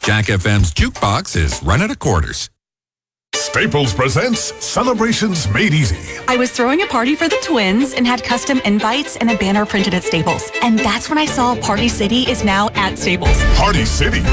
Jack FM's jukebox is run out of quarters. Staples presents Celebrations Made Easy. I was throwing a party for the twins and had custom invites and a banner printed at Staples. And that's when I saw Party City is now at Staples. Party City?